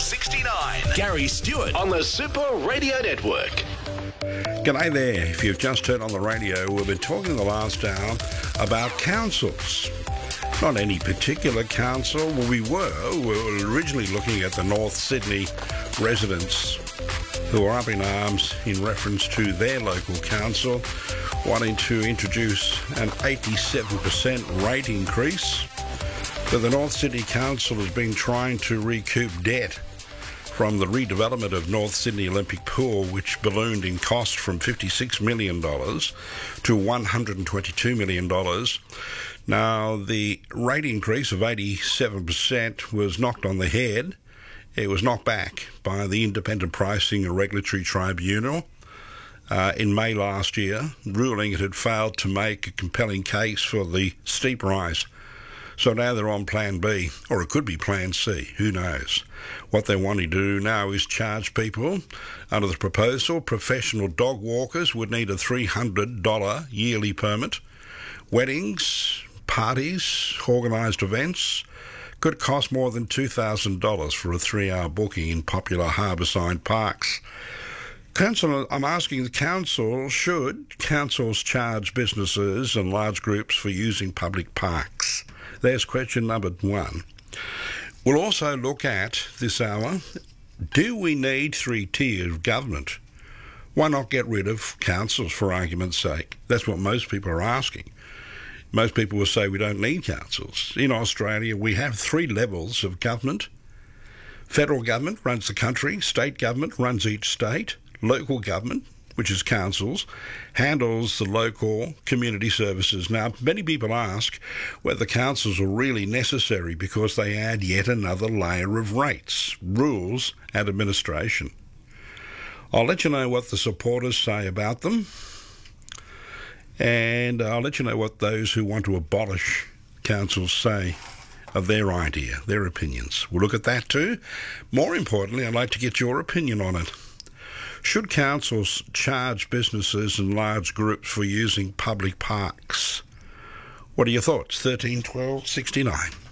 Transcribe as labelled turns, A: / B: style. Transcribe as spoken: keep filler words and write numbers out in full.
A: sixty-nine. Gary Stewart on the Super Radio Network.
B: G'day there. If you've just turned on the radio, we've been talking the last hour about councils. Not any particular council. Well, we were. We were originally looking at the North Sydney residents who are up in arms in reference to their local council wanting to introduce an eighty-seven percent rate increase. But the North Sydney Council has been trying to recoup debt from the redevelopment of North Sydney Olympic Pool, which ballooned in cost from fifty-six million dollars to one hundred twenty-two million dollars. Now, the rate increase of eighty-seven percent was knocked on the head. It was knocked back by the Independent Pricing and Regulatory Tribunal uh, in May last year, ruling it had failed to make a compelling case for the steep rise. So now they're on Plan B, or it could be Plan C, who knows. What they want to do now is charge people. Under the proposal, professional dog walkers would need a three hundred dollars yearly permit. Weddings, parties, organised events could cost more than two thousand dollars for a three-hour booking in popular harbourside parks. Council, I'm asking the council, should councils charge businesses and large groups for using public parks? There's question number one. We'll also look at this hour, do we need three tiers of government? Why not get rid of councils, for argument's sake? That's what most people are asking. Most people will say we don't need councils. In Australia, we have three levels of government. Federal government runs the country, state government runs each state, local government, which is councils, handles the local community services. Now, many people ask whether councils are really necessary because they add yet another layer of rates, rules and administration. I'll let you know what the supporters say about them, and I'll let you know what those who want to abolish councils say of their idea, their opinions. We'll look at that too. More importantly, I'd like to get your opinion on it. Should councils charge businesses and large groups for using public parks? What are your thoughts? thirteen twelve sixty-nine.